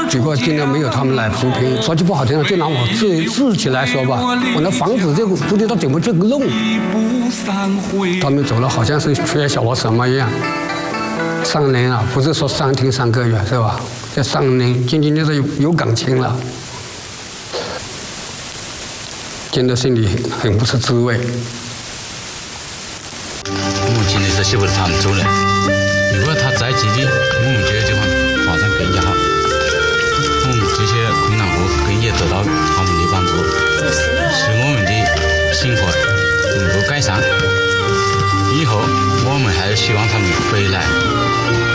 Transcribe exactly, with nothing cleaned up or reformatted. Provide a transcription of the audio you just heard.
结果今天没有他们来扶贫，说句不好听的，就拿我自自己来说吧，我那房子这个不知道怎么去弄，他们走了好像是缺少了什么一样。三年了，不是说三天三个月是吧？这三年渐渐就是有有感情了，真的心里很不是滋味。 目前的是媳妇他们走了，如果他在基地，我们觉得这个发展更加好。